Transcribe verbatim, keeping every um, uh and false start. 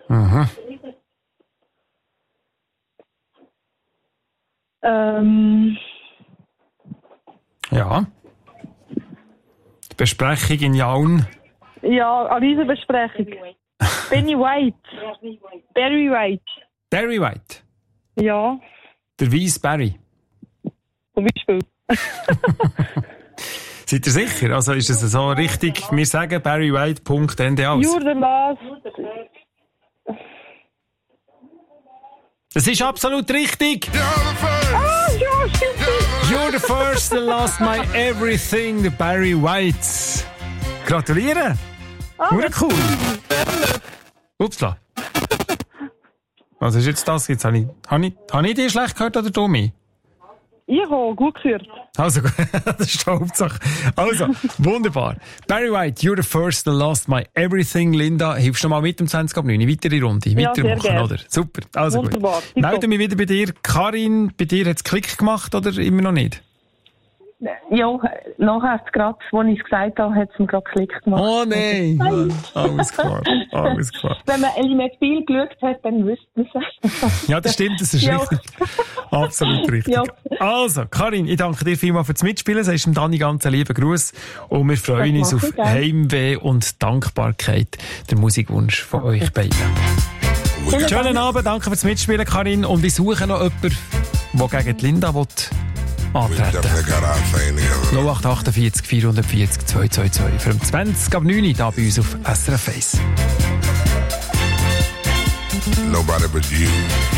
Mhm. Ähm, Ja. Die Besprechung in Jaun. ja, an dieser Besprechung. Benny White. Barry White. Barry White. Ja, Der Weiss Barry. zum Beispiel. Seid ihr sicher? Also ist es so richtig? Wir sagen barrywhite punkt n d aus. You're the last. Das ist absolut richtig. Ah, ja, stimmt. You're the first, the last, my everything, der Barry White. Gratuliere. Ah, Nur cool. Upsla. Was ist jetzt das? Jetzt habe ich, habe ich, habe ich dich schlecht gehört oder du mich? ich habe gut gehört. Also, das ist die Hauptsache. Also, wunderbar. Barry White, you're the first, the last, my everything. Linda, hilfst du mal mit um zwanzig ab neun? Weitere Runde, Ja, weitermachen, sehr oder? Super, also Wunderbar. gut. Melde mich wieder bei dir. Karin, bei dir hat es Klick gemacht oder immer noch nicht? Ja, nachher hat es gerade, als ich es gesagt habe, hat es mir gerade Klick gemacht. Oh nein! Alles klar, alles klar. Wenn man Element Spiel geschaut hat, dann wüsste man es. Ja, das stimmt, das ist Ja. richtig. Absolut richtig. Ja. Also, Karin, ich danke dir vielmals fürs Mitspielen. Sagst dem Dani ganz einen lieben Gruß. Und wir freuen uns Das auf mache ich gerne. Heimweh und Dankbarkeit, der Musikwunsch von euch beiden. Schönen Abend, danke fürs Mitspielen, Karin. Und ich suche noch jemanden, der gegen die Linda will antreten. null acht acht vier vier vier null zwei zwei zwei für zwanzig ab neun da bei uns auf S R F eins. Nobody but you.